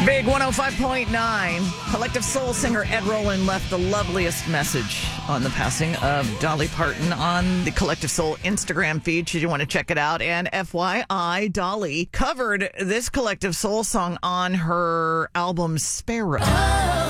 Big 105.9. Collective soul singer Ed Roland left the loveliest message on the passing of Dolly Parton on the Collective Soul Instagram feed. Should you want to check it out? And FYI, Dolly covered this Collective Soul song on her album Sparrow.